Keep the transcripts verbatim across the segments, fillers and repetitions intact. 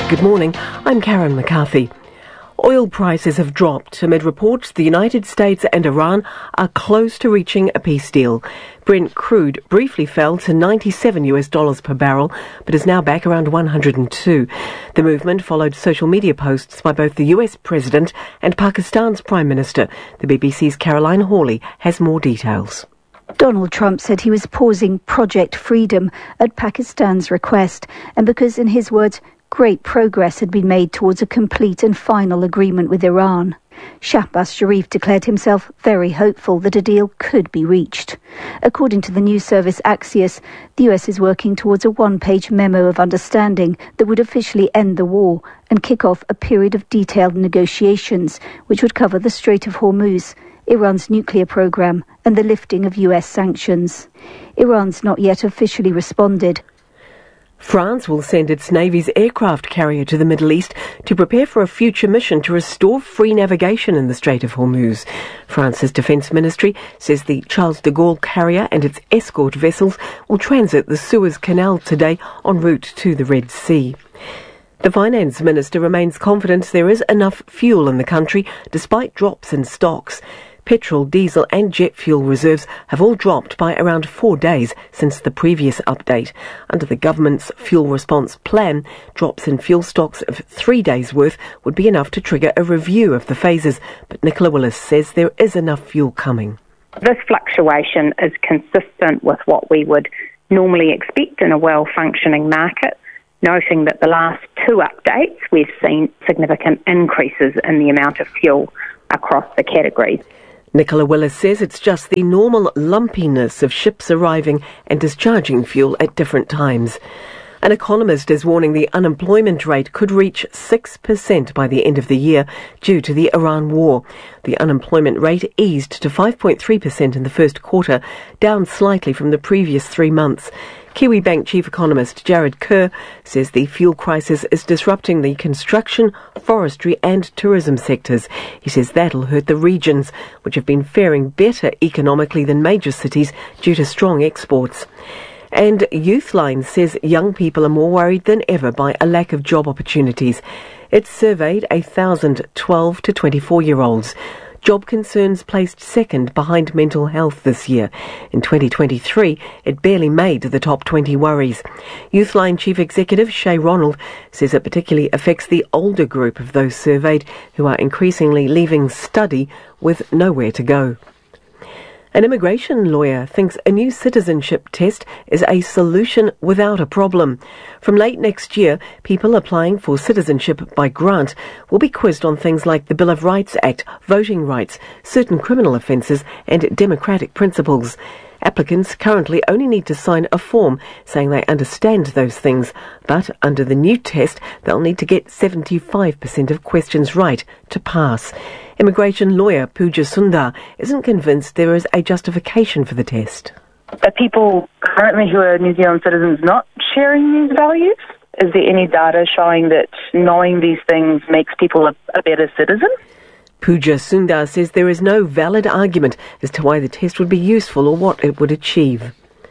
Good morning, I'm Karen McCarthy. Oil prices have dropped amid reports the United States and Iran are close to reaching a peace deal. Brent crude briefly fell to ninety-seven US dollars per barrel, but is now back around one hundred two. The movement followed social media posts by both the U S President and Pakistan's Prime Minister. The B B C's Caroline Hawley has more details. Donald Trump said he was pausing Project Freedom at Pakistan's request, and because, in his words, great progress had been made towards a complete and final agreement with Iran. Shahbaz Sharif declared himself very hopeful that a deal could be reached. According to the news service Axios, the U S is working towards a one-page memo of understanding that would officially end the war and kick off a period of detailed negotiations, which would cover the Strait of Hormuz, Iran's nuclear program, and the lifting of U S sanctions. Iran's not yet officially responded. France will send its Navy's aircraft carrier to the Middle East to prepare for a future mission to restore free navigation in the Strait of Hormuz. France's Defence Ministry says the Charles de Gaulle carrier and its escort vessels will transit the Suez Canal today en route to the Red Sea. The Finance Minister remains confident there is enough fuel in the country despite drops in stocks. Petrol, diesel and jet fuel reserves have all dropped by around four days since the previous update. Under the government's fuel response plan, drops in fuel stocks of three days' worth would be enough to trigger a review of the phases. But Nicola Willis says there is enough fuel coming. This fluctuation is consistent with what we would normally expect in a well-functioning market, noting that the last two updates we've seen significant increases in the amount of fuel across the categories. Nicola Willis says it's just the normal lumpiness of ships arriving and discharging fuel at different times. An economist is warning the unemployment rate could reach six percent by the end of the year due to the Iran war. The unemployment rate eased to five point three percent in the first quarter, down slightly from the previous three months. Kiwi Bank chief economist Jared Kerr says the fuel crisis is disrupting the construction, forestry and tourism sectors. He says that'll hurt the regions, which have been faring better economically than major cities due to strong exports. And Youthline says young people are more worried than ever by a lack of job opportunities. It surveyed one thousand twelve to twenty-four-year-olds. Job concerns placed second behind mental health this year. In twenty twenty-three, it barely made the top twenty worries. Youthline Chief Executive Shay Ronald says it particularly affects the older group of those surveyed who are increasingly leaving study with nowhere to go. An immigration lawyer thinks a new citizenship test is a solution without a problem. From late next year, people applying for citizenship by grant will be quizzed on things like the Bill of Rights Act, voting rights, certain criminal offences and democratic principles. Applicants currently only need to sign a form saying they understand those things, but under the new test, they'll need to get seventy-five percent of questions right to pass. Immigration lawyer Pooja Sundar isn't convinced there is a justification for the test. Are people currently who are New Zealand citizens not sharing these values? Is there any data showing that knowing these things makes people a, a better citizen? Pooja Sundar says there is no valid argument as to why the test would be useful or what it would achieve.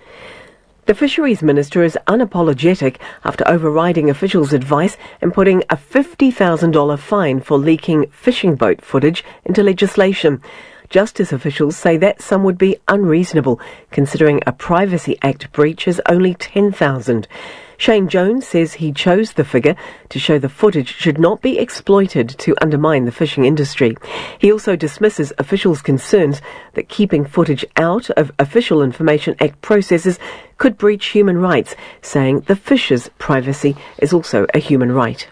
The Fisheries Minister is unapologetic after overriding officials' advice and putting a fifty thousand dollars fine for leaking fishing boat footage into legislation. Justice officials say that sum would be unreasonable, considering a Privacy Act breach is only ten thousand dollars. Shane Jones says he chose the figure to show the footage should not be exploited to undermine the fishing industry. He also dismisses officials' concerns that keeping footage out of Official Information Act processes could breach human rights, saying the fisher's privacy is also a human right.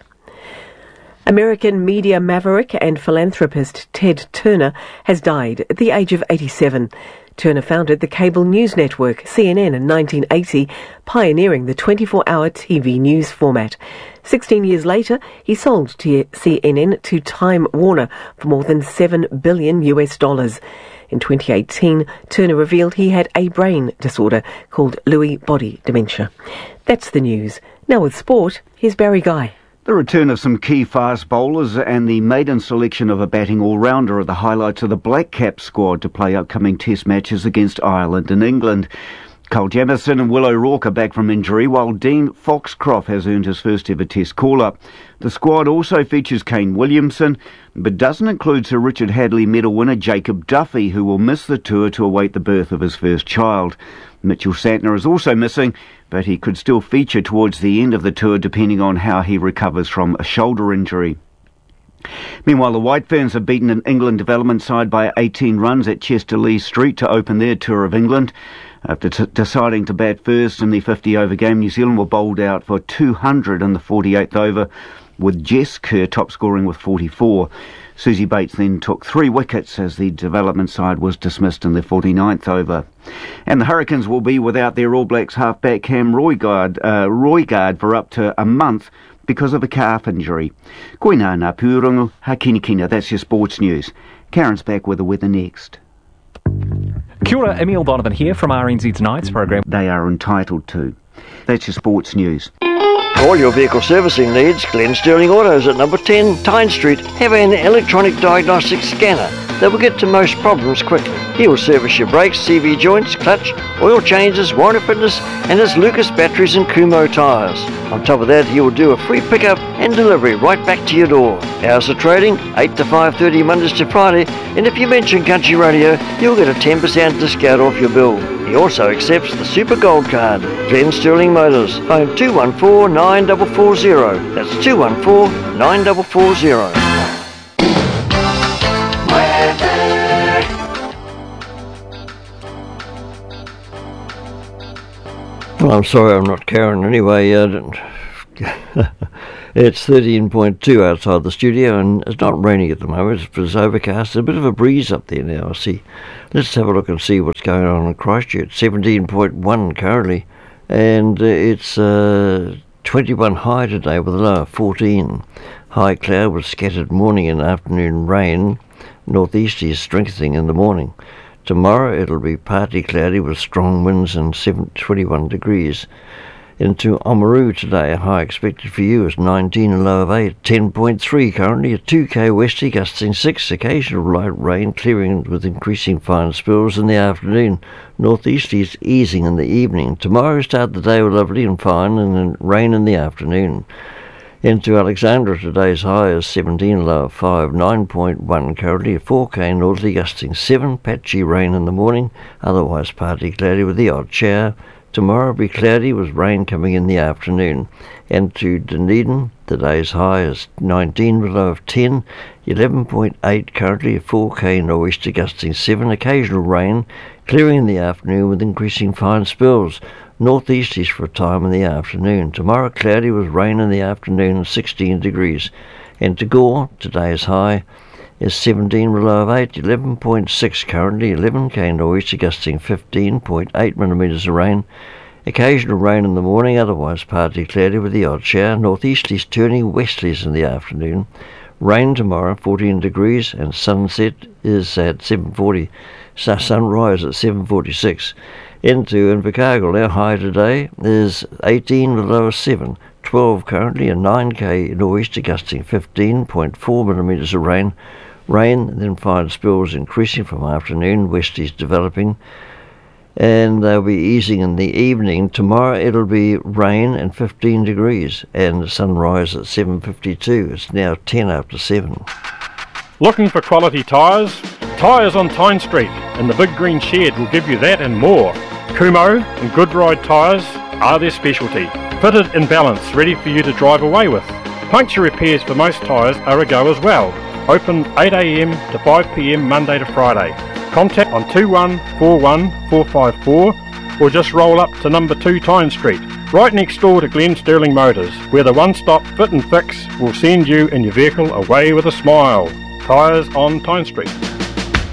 American media maverick and philanthropist Ted Turner has died at the age of eighty-seven. Turner founded the cable news network C N N in nineteen eighty, pioneering the twenty-four hour T V news format. Sixteen years later, he sold C N N to Time Warner for more than seven billion US dollars. In twenty eighteen, Turner revealed he had a brain disorder called Lewy body dementia. That's the news. Now with sport, here's Barry Guy. The return of some key fast bowlers and the maiden selection of a batting all-rounder are the highlights of the Black Caps squad to play upcoming test matches against Ireland and England. Cole Jamieson and Will O'Rourke are back from injury, while Dean Foxcroft has earned his first ever Test call-up. The squad also features Kane Williamson, but doesn't include Sir Richard Hadley medal winner Jacob Duffy, who will miss the tour to await the birth of his first child. Mitchell Santner is also missing, but he could still feature towards the end of the tour depending on how he recovers from a shoulder injury. Meanwhile, the White Ferns have beaten an England development side by eighteen runs at Chester-le Street to open their tour of England. After t- deciding to bat first in the fifty-over game, New Zealand were bowled out for two hundred in the forty-eighth over, with Jess Kerr top scoring with forty-four. Susie Bates then took three wickets as the development side was dismissed in the forty-ninth over. And the Hurricanes will be without their All Blacks halfback Cam Roigard, uh, Roigard for up to a month because of a calf injury. Koina ngā pūrongo, hakinikina, that's your sports news. Karen's back with the weather next. Kia ora, Emil Donovan here from R N Z Tonight's program. They are entitled to. That's your sports news. For all your vehicle servicing needs, Glenn Sterling Autos at number ten Tyne Street have an electronic diagnostic scanner that will get to most problems quickly. He will service your brakes, C V joints, clutch, oil changes, warranty fitness, and his Lucas batteries and Kumho tyres. On top of that, he will do a free pickup and delivery right back to your door. Hours of trading, eight to five thirty Mondays to Friday, and if you mention Country Radio, you'll get a ten percent discount off your bill. He also accepts the Super Gold Card. Glenn Sterling Motors, phone two one four, nine four four zero. That's two one four, nine four four zero. Well, I'm sorry I'm not Karen anyway. Uh, it's thirteen point two outside the studio and it's not raining at the moment. It's, it's overcast. There's a bit of a breeze up there now, I see. Let's have a look and see what's going on in Christchurch. seventeen point one currently, and uh, it's uh, twenty-one high today with a low of fourteen. High cloud with scattered morning and afternoon rain. Northeasterly is strengthening in the morning. Tomorrow it'll be partly cloudy with strong winds and twenty-one degrees. Into Oamaru today, a high expected for you is nineteen, a low of eight. ten point three currently, a two K westerly gusting six, occasional light rain clearing with increasing fine spills in the afternoon. Northeasterly is easing in the evening. Tomorrow start the day with lovely and fine and then rain in the afternoon. Into Alexandra, today's high is seventeen, low of five. nine point one currently, a four K northerly gusting seven, patchy rain in the morning, otherwise partly cloudy with the odd shower. Tomorrow will be cloudy with rain coming in the afternoon. And to Dunedin, today's high is nineteen, with a low of ten. eleven point eight currently, a four K nor'easter gusting seven, occasional rain, clearing in the afternoon with increasing fine spills. Northeasties for a time in the afternoon. Tomorrow cloudy with rain in the afternoon and sixteen degrees. And to Gore, today's high is seventeen, with a low of eight. eleven point six currently, eleven K nor'easter gusting fifteen point eight millimetres of rain. Occasional rain in the morning, otherwise partly cloudy with the odd shower. Northeasterlies turning westerlies in the afternoon. Rain tomorrow, fourteen degrees, and sunset is at seven forty. Sunrise at seven forty-six. Into Invercargill, our high today is eighteen, with a low of seven. twelve currently, a nine K nor'easter gusting fifteen point four millimetres of rain. Rain, then fine spills increasing from afternoon, westerlies developing, and they'll be easing in the evening. Tomorrow it'll be rain and fifteen degrees, and sunrise at seven fifty-two. It's now ten after seven. Looking for quality tyres? Tyres on Tyne Street and the Big Green Shed will give you that and more. Kumho and Good Ride tyres are their specialty. Fitted in balance, ready for you to drive away with. Puncture repairs for most tyres are a go as well. Open eight a m to five p m Monday to Friday. Contact on two one four one four five four or just roll up to number two Tyne Street, right next door to Glenn Sterling Motors, where the one-stop fit and fix will send you and your vehicle away with a smile. Tyres on Tyne Street.